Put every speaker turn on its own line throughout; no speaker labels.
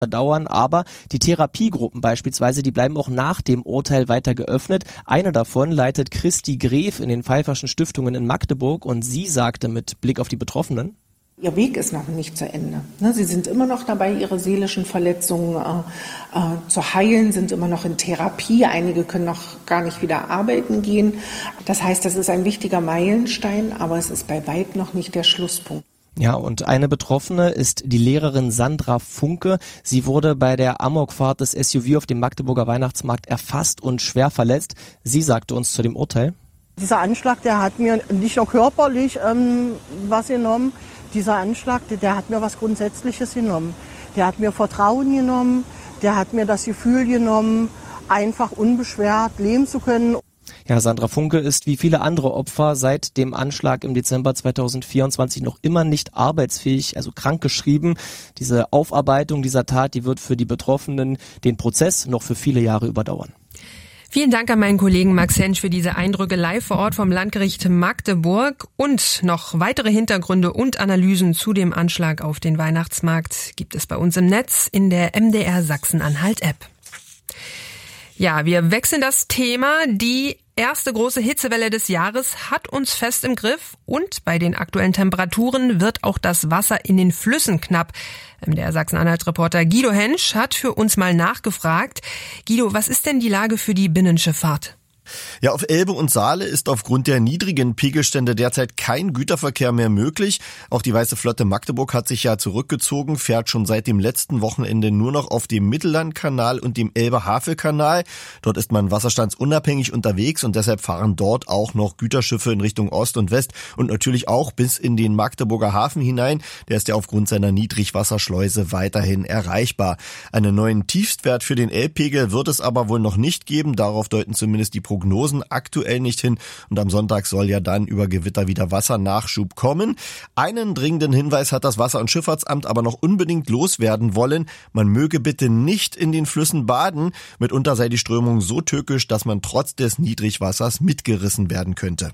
dauern, aber die Therapiegruppen beispielsweise, die bleiben auch nach dem Urteil weiter geöffnet. Eine davon leitet Christi Gref in den Pfeifferschen Stiftungen in Magdeburg und sie sagte mit Blick auf die Betroffenen:
Ihr Weg ist noch nicht zu Ende. Sie sind immer noch dabei, ihre seelischen Verletzungen zu heilen, sind immer noch in Therapie. Einige können noch gar nicht wieder arbeiten gehen. Das heißt, das ist ein wichtiger Meilenstein, aber es ist bei weitem noch nicht der Schlusspunkt.
Ja, und eine Betroffene ist die Lehrerin Sandra Funke. Sie wurde bei der Amokfahrt des SUV auf dem Magdeburger Weihnachtsmarkt erfasst und schwer verletzt. Sie sagte uns zu dem Urteil:
Dieser Anschlag, der hat mir nicht nur körperlich was genommen. Dieser Anschlag, der hat mir was Grundsätzliches genommen. Der hat mir Vertrauen genommen, der hat mir das Gefühl genommen, einfach unbeschwert leben zu können.
Ja, Sandra Funke ist wie viele andere Opfer seit dem Anschlag im Dezember 2024 noch immer nicht arbeitsfähig, also krankgeschrieben. Diese Aufarbeitung dieser Tat, die wird für die Betroffenen den Prozess noch für viele Jahre überdauern.
Vielen Dank an meinen Kollegen Max Hensch für diese Eindrücke live vor Ort vom Landgericht Magdeburg. Und noch weitere Hintergründe und Analysen zu dem Anschlag auf den Weihnachtsmarkt gibt es bei uns im Netz in der MDR Sachsen-Anhalt-App. Ja, wir wechseln das Thema. Die erste große Hitzewelle des Jahres hat uns fest im Griff und bei den aktuellen Temperaturen wird auch das Wasser in den Flüssen knapp. Der Sachsen-Anhalt-Reporter Guido Hensch hat für uns mal nachgefragt. Guido, was ist denn die Lage für die Binnenschifffahrt?
Ja, auf Elbe und Saale ist aufgrund der niedrigen Pegelstände derzeit kein Güterverkehr mehr möglich. Auch die Weiße Flotte Magdeburg hat sich ja zurückgezogen, fährt schon seit dem letzten Wochenende nur noch auf dem Mittellandkanal und dem Elbe-Havel-Kanal. Dort ist man wasserstandsunabhängig unterwegs und deshalb fahren dort auch noch Güterschiffe in Richtung Ost und West und natürlich auch bis in den Magdeburger Hafen hinein. Der ist ja aufgrund seiner Niedrigwasserschleuse weiterhin erreichbar. Einen neuen Tiefstwert für den Elbpegel wird es aber wohl noch nicht geben. Darauf deuten zumindest die Prognosen aktuell nicht hin und am Sonntag soll ja dann über Gewitter wieder Wassernachschub kommen. Einen dringenden Hinweis hat das Wasser- und Schifffahrtsamt aber noch unbedingt loswerden wollen. Man möge bitte nicht in den Flüssen baden. Mitunter sei die Strömung so tückisch, dass man trotz des Niedrigwassers mitgerissen werden könnte.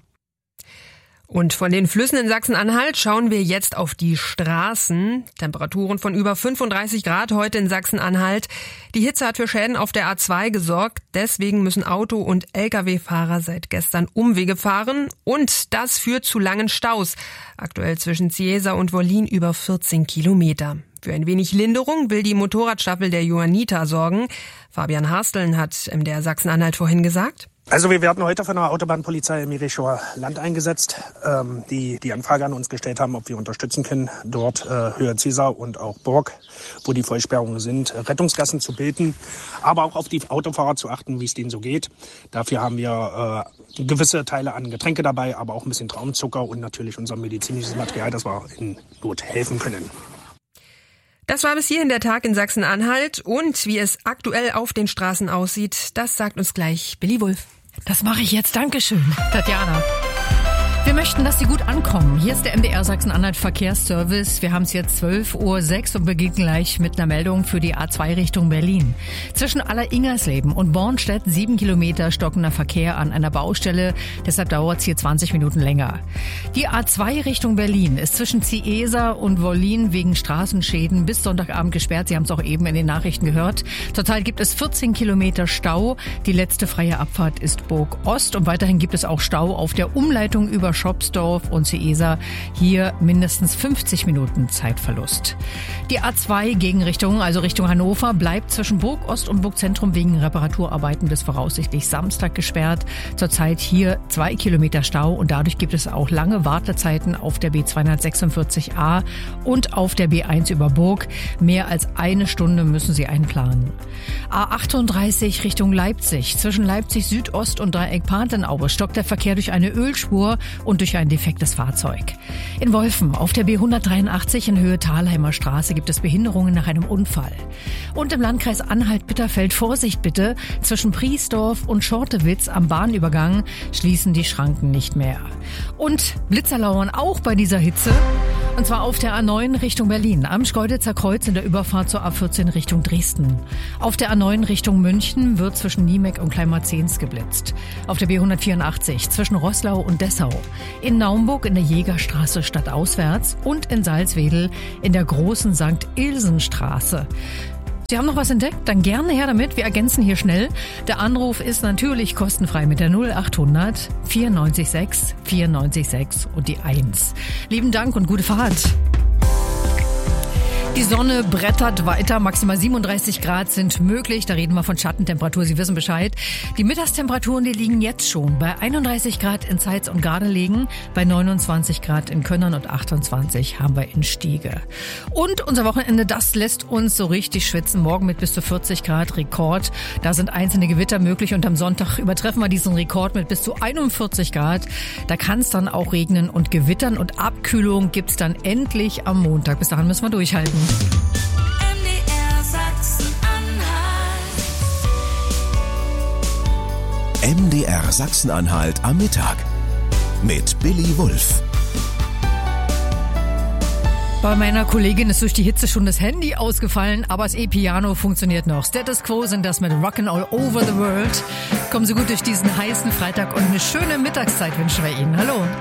Und von den Flüssen in Sachsen-Anhalt schauen wir jetzt auf die Straßen. Temperaturen von über 35 Grad heute in Sachsen-Anhalt. Die Hitze hat für Schäden auf der A2 gesorgt. Deswegen müssen Auto- und Lkw-Fahrer seit gestern Umwege fahren. Und das führt zu langen Staus. Aktuell zwischen Ciesa und Wollin über 14 Kilometer. Für ein wenig Linderung will die Motorradstaffel der Johanniter sorgen. Fabian Harsteln hat MDR Sachsen-Anhalt vorhin gesagt:
Also wir werden heute von der Autobahnpolizei im Jerichoer Land eingesetzt, die Anfrage an uns gestellt haben, ob wir unterstützen können, dort Höhe Ciesa und auch Burg, wo die Vollsperrungen sind, Rettungsgassen zu bilden, aber auch auf die Autofahrer zu achten, wie es denen so geht. Dafür haben wir gewisse Teile an Getränke dabei, aber auch ein bisschen Traumzucker und natürlich unser medizinisches Material, das wir in Not helfen können.
Das war bis hierhin der Tag in Sachsen-Anhalt und wie es aktuell auf den Straßen aussieht, das sagt uns gleich Billy Wulff.
Das mache ich jetzt. Dankeschön, Tatjana. Wir möchten, dass Sie gut ankommen. Hier ist der MDR Sachsen-Anhalt Verkehrsservice. Wir haben es jetzt 12:06 Uhr und beginnen gleich mit einer Meldung für die A2 Richtung Berlin. Zwischen Aller-Ingersleben und Bornstedt 7 Kilometer stockender Verkehr an einer Baustelle. Deshalb dauert es hier 20 Minuten länger. Die A2 Richtung Berlin ist zwischen Ciesa und Wollin wegen Straßenschäden bis Sonntagabend gesperrt. Sie haben es auch eben in den Nachrichten gehört. Zurzeit gibt es 14 Kilometer Stau. Die letzte freie Abfahrt ist Burg Ost und weiterhin gibt es auch Stau auf der Umleitung über Schopsdorf und Ciesa. Hier mindestens 50 Minuten Zeitverlust. Die A2 Gegenrichtung, also Richtung Hannover, bleibt zwischen Burg Ost und Burg Zentrum wegen Reparaturarbeiten bis voraussichtlich Samstag gesperrt. Zurzeit hier 2 Kilometer Stau und dadurch gibt es auch lange Wartezeiten auf der B246a und auf der B1 über Burg. Mehr als eine Stunde müssen Sie einplanen. A38 Richtung Leipzig. Zwischen Leipzig Südost und Dreieck Patenaue stockt der Verkehr durch eine Ölspur und durch ein defektes Fahrzeug. In Wolfen auf der B183 in Höhe Thalheimer Straße gibt es Behinderungen nach einem Unfall. Und im Landkreis Anhalt-Bitterfeld Vorsicht bitte, zwischen Priesdorf und Schortewitz am Bahnübergang schließen die Schranken nicht mehr. Und Blitzer lauern auch bei dieser Hitze. Und zwar auf der A9 Richtung Berlin, am Schkeuditzer Kreuz in der Überfahrt zur A14 Richtung Dresden. Auf der A9 Richtung München wird zwischen Niemeck und Kleinmarzens geblitzt. Auf der B184 zwischen Roßlau und Dessau. In Naumburg in der Jägerstraße stadtauswärts und in Salzwedel in der großen St. Ilsenstraße. Sie haben noch was entdeckt? Dann gerne her damit. Wir ergänzen hier schnell. Der Anruf ist natürlich kostenfrei mit der 0800 94 94 und die 1. Lieben Dank und gute Fahrt. Die Sonne brettert weiter, maximal 37 Grad sind möglich. Da reden wir von Schattentemperatur, Sie wissen Bescheid. Die Mittagstemperaturen, die liegen jetzt schon bei 31 Grad in Zeitz und Gardelegen, bei 29 Grad in Könnern und 28 haben wir in Stiege. Und unser Wochenende, das lässt uns so richtig schwitzen. Morgen mit bis zu 40 Grad Rekord. Da sind einzelne Gewitter möglich und am Sonntag übertreffen wir diesen Rekord mit bis zu 41 Grad. Da kann es dann auch regnen und gewittern und Abkühlung gibt's dann endlich am Montag. Bis dahin müssen wir durchhalten.
MDR Sachsen-Anhalt.
MDR Sachsen-Anhalt am Mittag mit Billy Wulff.
Bei meiner Kollegin ist durch die Hitze schon das Handy ausgefallen, aber das E-Piano funktioniert noch. Status Quo sind das mit Rockin' All Over the World. Kommen Sie gut durch diesen heißen Freitag und eine schöne Mittagszeit wünschen wir Ihnen. Hallo.